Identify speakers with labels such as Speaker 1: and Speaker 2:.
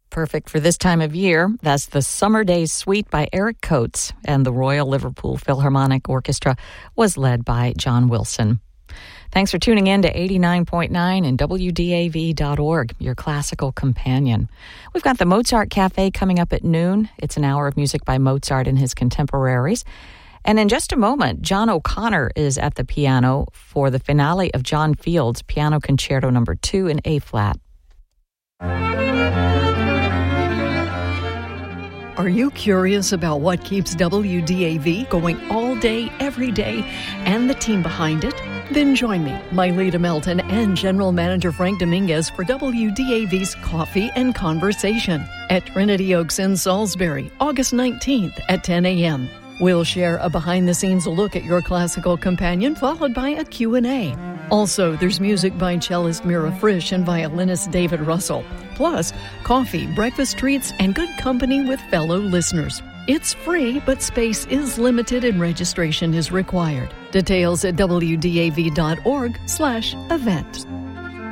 Speaker 1: Perfect for this time of year. That's the Summer Days Suite by Eric Coates, and the Royal Liverpool Philharmonic Orchestra was led by John Wilson. Thanks for tuning in to 89.9 and WDAV.org, your classical companion. We've got the Mozart Cafe coming up at noon. It's an hour of music by Mozart and his contemporaries. And in just a moment, John O'Connor is at the piano for the finale of John Field's Piano Concerto No. 2 in A-flat.
Speaker 2: Are you curious about what keeps WDAV going all day, every day, and the team behind it? Then join me, Myleta Melton, and General Manager Frank Dominguez for WDAV's Coffee and Conversation at Trinity Oaks in Salisbury, August 19th at 10 a.m. We'll share a behind-the-scenes look at your classical companion, followed by a Q&A. Also, there's music by cellist Mira Frisch and violinist David Russell. Plus, coffee, breakfast treats, and good company with fellow listeners. It's free, but space is limited and registration is required. Details at wdav.org/event.